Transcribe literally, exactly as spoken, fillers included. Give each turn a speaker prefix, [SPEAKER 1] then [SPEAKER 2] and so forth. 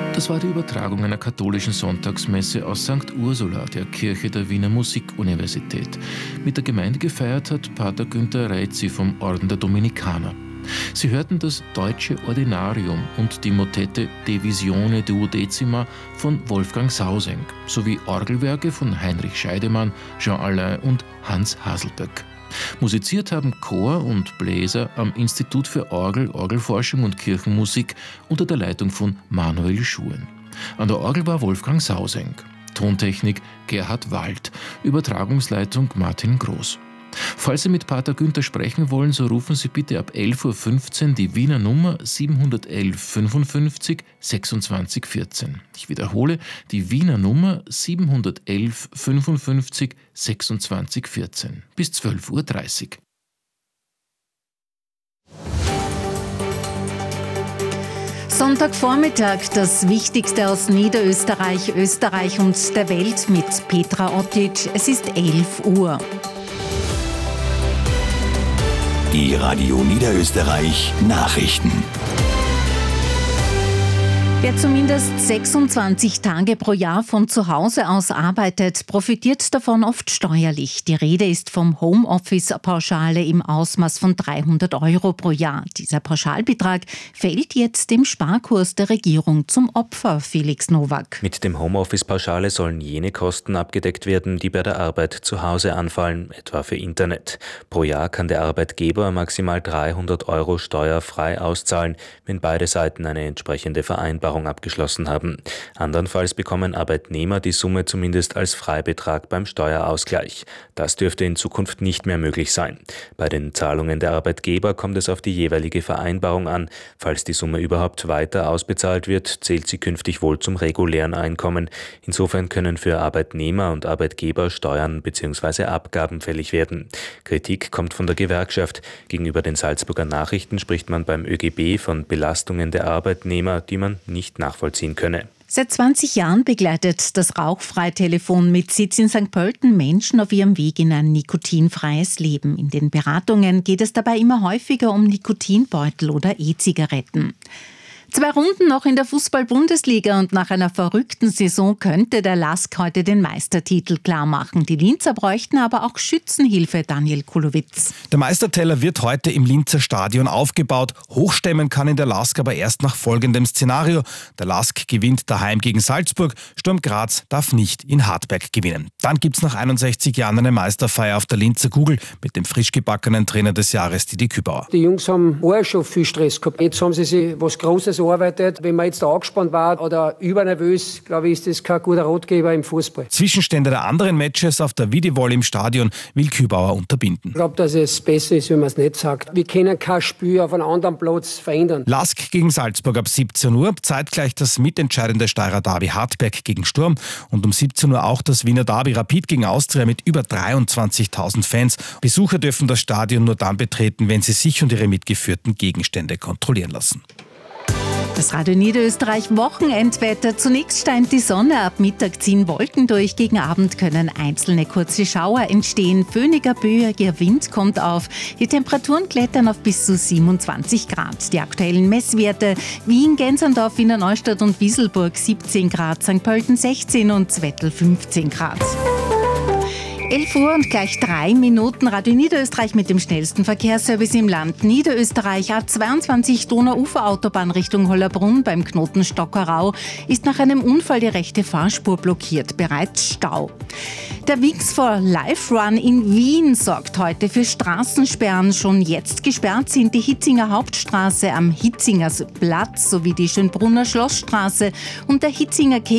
[SPEAKER 1] Das war die Übertragung einer katholischen Sonntagsmesse aus Sankt Ursula, der Kirche der Wiener Musikuniversität. Mit der Gemeinde gefeiert hat Pater Günther Reitzi vom Orden der Dominikaner. Sie hörten das Deutsche Ordinarium und die Motette De Visione Duodecima von Wolfgang Sausenk sowie Orgelwerke von Heinrich Scheidemann, Jean Alain und Hans Haselböck. Musiziert haben Chor und Bläser am Institut für Orgel, Orgelforschung und Kirchenmusik unter der Leitung von Manuel Schuhen. An der Orgel war Wolfgang Sausenk, Tontechnik Gerhard Wald, Übertragungsleitung Martin Groß. Falls Sie mit Pater Günther sprechen wollen, so rufen Sie bitte ab elf Uhr fünfzehn die Wiener Nummer siebenhundertelf fünfundfünfzig sechsundzwanzig vierzehn. Ich wiederhole, die Wiener Nummer siebenhundertelf fünfundfünfzig sechsundzwanzig vierzehn bis zwölf Uhr dreißig.
[SPEAKER 2] Sonntagvormittag, das Wichtigste aus Niederösterreich, Österreich und der Welt mit Petra Ottic. Es ist elf Uhr.
[SPEAKER 3] Die Radio Niederösterreich Nachrichten.
[SPEAKER 2] Wer zumindest sechsundzwanzig Tage pro Jahr von zu Hause aus arbeitet, profitiert davon oft steuerlich. Die Rede ist vom Homeoffice-Pauschale im Ausmaß von dreihundert Euro pro Jahr. Dieser Pauschalbetrag fällt jetzt dem Sparkurs der Regierung zum Opfer, Felix Nowak.
[SPEAKER 4] Mit dem Homeoffice-Pauschale sollen jene Kosten abgedeckt werden, die bei der Arbeit zu Hause anfallen, etwa für Internet. Pro Jahr kann der Arbeitgeber maximal dreihundert Euro steuerfrei auszahlen, wenn beide Seiten eine entsprechende Vereinbarung abgeschlossen haben. Andernfalls bekommen Arbeitnehmer die Summe zumindest als Freibetrag beim Steuerausgleich. Das dürfte in Zukunft nicht mehr möglich sein. Bei den Zahlungen der Arbeitgeber kommt es auf die jeweilige Vereinbarung an. Falls die Summe überhaupt weiter ausbezahlt wird, zählt sie künftig wohl zum regulären Einkommen. Insofern können für Arbeitnehmer und Arbeitgeber Steuern bzw. Abgaben fällig werden. Kritik kommt von der Gewerkschaft. Gegenüber den Salzburger Nachrichten spricht man beim ÖGB von Belastungen der Arbeitnehmer, die man nicht nachvollziehen könne.
[SPEAKER 2] Seit zwanzig Jahren begleitet das Rauchfrei-Telefon mit Sitz in Sankt Pölten Menschen auf ihrem Weg in ein nikotinfreies Leben. In den Beratungen geht es dabei immer häufiger um Nikotinbeutel oder E-Zigaretten. Zwei Runden noch in der Fußball-Bundesliga und nach einer verrückten Saison könnte der Lask heute den Meistertitel klarmachen. Die Linzer bräuchten aber auch Schützenhilfe, Daniel Kulowitz.
[SPEAKER 5] Der Meisterteller wird heute im Linzer Stadion aufgebaut. Hochstemmen kann ihn der Lask aber erst nach folgendem Szenario. Der Lask gewinnt daheim gegen Salzburg, Sturm Graz darf nicht in Hartberg gewinnen. Dann gibt es nach einundsechzig Jahren eine Meisterfeier auf der Linzer Kugel mit dem frisch gebackenen Trainer des Jahres, Didi Kübauer.
[SPEAKER 6] Die Jungs haben vorher schon viel Stress gehabt. Jetzt haben sie sich was Großes arbeitet. Wenn man jetzt da angespannt war oder übernervös, glaube ich, ist das kein guter Ratgeber im Fußball.
[SPEAKER 5] Zwischenstände der anderen Matches auf der Videovolley im Stadion will Kübauer unterbinden.
[SPEAKER 6] Ich glaube, dass es besser ist, wenn man es nicht sagt. Wir können kein Spiel auf einem anderen Platz verändern.
[SPEAKER 5] Lask gegen Salzburg ab siebzehn Uhr, zeitgleich das mitentscheidende Steirer Derby Hartberg gegen Sturm und um siebzehn Uhr auch das Wiener Derby Rapid gegen Austria mit über dreiundzwanzigtausend Fans. Besucher dürfen das Stadion nur dann betreten, wenn sie sich und ihre mitgeführten Gegenstände kontrollieren lassen.
[SPEAKER 2] Das Radio Niederösterreich Wochenendwetter. Zunächst scheint die Sonne, ab Mittag ziehen Wolken durch. Gegen Abend können einzelne kurze Schauer entstehen. Föhniger, böiger Wind kommt auf. Die Temperaturen klettern auf bis zu siebenundzwanzig Grad. Die aktuellen Messwerte: Wien, Gensendorf, Wiener Neustadt und Wieselburg siebzehn Grad, Sankt Pölten sechzehn und Zwettl fünfzehn Grad. elf Uhr und gleich drei Minuten. Radio Niederösterreich mit dem schnellsten Verkehrsservice im Land. Niederösterreich A zweiundzwanzig Donauuferautobahn Richtung Hollerbrunn beim Knoten Stockerau ist nach einem Unfall die rechte Fahrspur blockiert. Bereits Stau. Der Wings for Life Run in Wien sorgt heute für Straßensperren. Schon jetzt gesperrt sind die Hitzinger Hauptstraße am Hitzingers Platz sowie die Schönbrunner Schlossstraße und der Hitzinger Käse